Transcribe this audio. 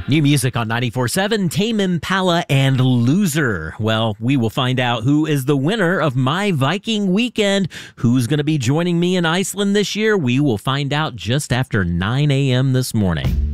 New music on 94.7, Tame Impala and Loser. Well, we will find out who is the winner of my Viking weekend. Who's going to be joining me in Iceland this year? We will find out just after 9 a.m. this morning.